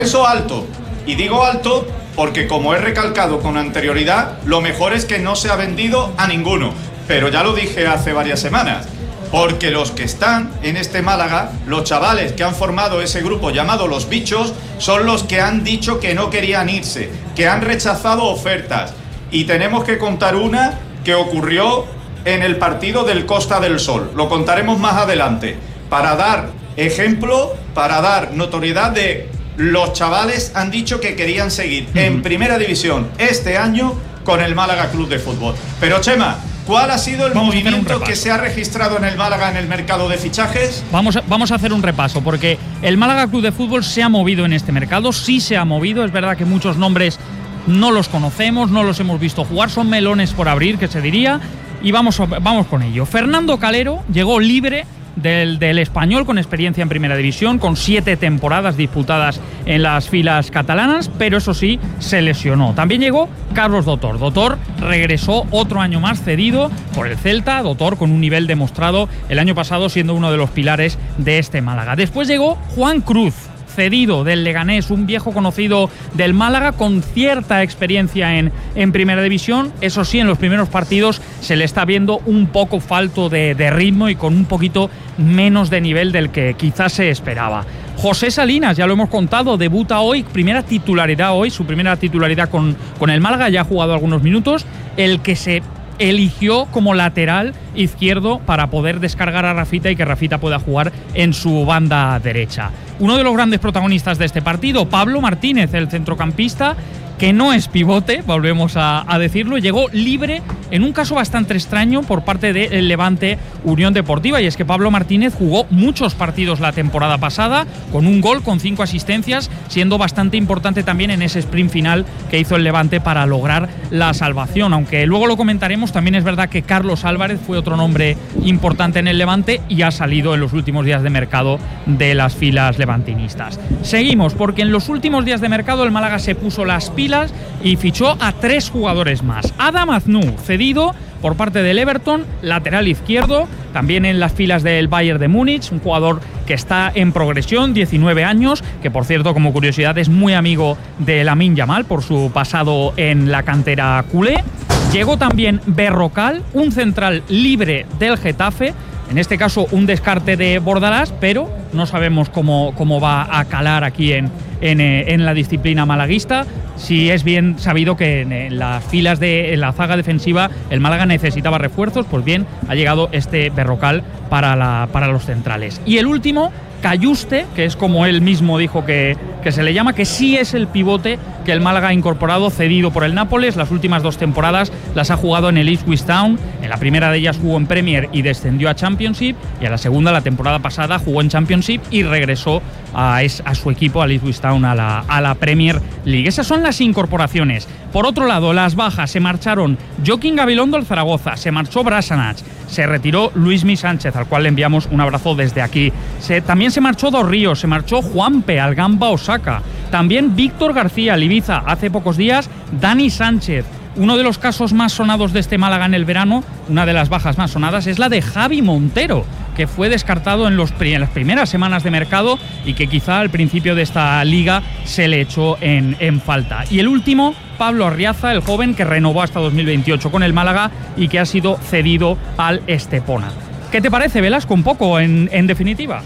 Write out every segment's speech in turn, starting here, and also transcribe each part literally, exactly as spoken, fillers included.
Eso alto. Y digo alto porque, como he recalcado con anterioridad, lo mejor es que no se ha vendido a ninguno. Pero ya lo dije hace varias semanas. Porque los que están en este Málaga, los chavales que han formado ese grupo llamado Los Bichos, son los que han dicho que no querían irse, que han rechazado ofertas. Y tenemos que contar una que ocurrió en el partido del Costa del Sol. Lo contaremos más adelante, para dar ejemplo, para dar notoriedad de los chavales han dicho que querían seguir uh-huh. en Primera División este año con el Málaga Club de Fútbol. Pero Chema, ¿cuál ha sido el vamos movimiento que se ha registrado en el Málaga en el mercado de fichajes? Vamos a, vamos a hacer un repaso, porque el Málaga Club de Fútbol se ha movido en este mercado, sí se ha movido. Es verdad que muchos nombres no los conocemos, no los hemos visto jugar, son melones por abrir, que se diría, y vamos, vamos con ello. Fernando Calero llegó libre Del, del Español, con experiencia en Primera División, con siete temporadas disputadas en las filas catalanas, pero eso sí, se lesionó. También llegó Carlos Dotor. Dotor regresó otro año más cedido por el Celta. Dotor con un nivel demostrado el año pasado, siendo uno de los pilares de este Málaga. Después llegó Juan Cruz, cedido del Leganés, un viejo conocido del Málaga con cierta experiencia en, en Primera División. Eso sí, en los primeros partidos se le está viendo un poco falto de, de ritmo y con un poquito menos de nivel del que quizás se esperaba. José Salinas, ya lo hemos contado, debuta hoy, primera titularidad hoy, su primera titularidad con, con el Málaga, ya ha jugado algunos minutos, el que se eligió como lateral izquierdo para poder descargar a Rafita y que Rafita pueda jugar en su banda derecha. Uno de los grandes protagonistas de este partido, Pablo Martínez, el centrocampista, que no es pivote, volvemos a, a decirlo, llegó libre en un caso bastante extraño por parte del Levante Unión Deportiva, y es que Pablo Martínez jugó muchos partidos la temporada pasada, con un gol, con cinco asistencias, siendo bastante importante también en ese sprint final que hizo el Levante para lograr la salvación. Aunque luego lo comentaremos, también es verdad que Carlos Álvarez fue otro nombre importante en el Levante y ha salido en los últimos días de mercado de las filas levantinistas. Seguimos, porque en los últimos días de mercado el Málaga se puso las pilas y fichó a tres jugadores más. Adam Aznou, cedido por parte del Everton, lateral izquierdo, también en las filas del Bayern de Múnich, un jugador que está en progresión, diecinueve años, que por cierto, como curiosidad, es muy amigo de Lamine Yamal por su pasado en la cantera culé. Llegó también Berrocal, un central libre del Getafe, en este caso un descarte de Bordalás, pero no sabemos cómo, cómo va a calar aquí en, en, en la disciplina malaguista. Sí es bien sabido que en las filas de en la zaga defensiva el Málaga necesitaba refuerzos, pues bien, ha llegado este Berrocal para, la, para los centrales. Y el último, Cayuste, que es como él mismo dijo que, que se le llama, que sí es el pivote que el Málaga ha incorporado, cedido por el Nápoles. Las últimas dos temporadas las ha jugado en el Ipswich Town. En la primera de ellas jugó en Premier y descendió a Championship, y a la segunda, la temporada pasada, jugó en Championship y regresó a, es, a su equipo, al Ipswich Town, a la, a la Premier League. Esas son las incorporaciones. Por otro lado, las bajas: se marcharon Joaquín Gabilondo al Zaragoza, se marchó Brasanac, se retiró Luismi Sánchez, al cual le enviamos un abrazo desde aquí. Se, también se marchó Dos Ríos, se marchó Juanpe al Gamba Osaka, también Víctor García al Ibiza, hace pocos días Dani Sánchez. Uno de los casos más sonados de este Málaga en el verano, una de las bajas más sonadas, es la de Javi Montero, que fue descartado en, los, en las primeras semanas de mercado y que quizá al principio de esta liga se le echó en, en falta. Y el último, Pablo Arriaza, el joven que renovó hasta dos mil veintiocho con el Málaga y que ha sido cedido al Estepona. ¿Qué te parece, Velasco, un poco en, en definitiva?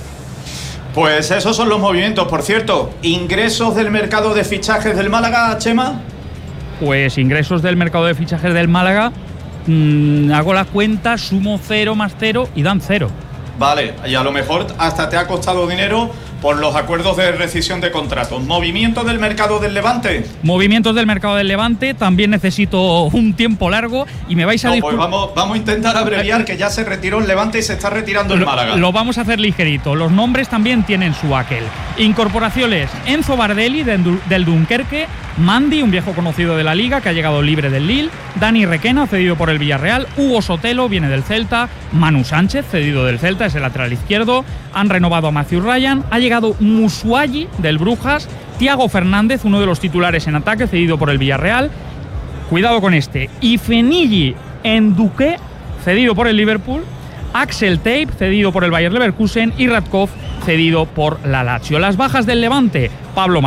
Pues esos son los movimientos. Por cierto, ingresos del mercado de fichajes del Málaga, Chema. Pues ingresos del mercado de fichajes del Málaga, mmm, hago la cuenta, sumo cero más cero y dan cero. Vale, y a lo mejor hasta te ha costado dinero por los acuerdos de rescisión de contratos. ¿Movimientos del mercado del Levante? Movimientos del mercado del Levante, también necesito un tiempo largo y me vais a... No, discul- pues vamos, vamos a intentar abreviar, que ya se retiró el Levante y se está retirando el Málaga. Lo, lo vamos a hacer ligerito. Los nombres también tienen su aquel. Incorporaciones: Enzo Bardelli del, del Dunkerque, Mandy, un viejo conocido de la Liga que ha llegado libre del Lille, Dani Requena, cedido por el Villarreal, Hugo Sotelo, viene del Celta, Manu Sánchez, cedido del Celta, es el lateral izquierdo, han renovado a Matthew Ryan, ha llegado Musuayi del Brujas, Thiago Fernández, uno de los titulares en ataque, cedido por el Villarreal, cuidado con este, Ifenilli Enduque, cedido por el Liverpool, Axel Tape, cedido por el Bayer Leverkusen, y Radkov, cedido por la Lazio. Las bajas del Levante: Pablo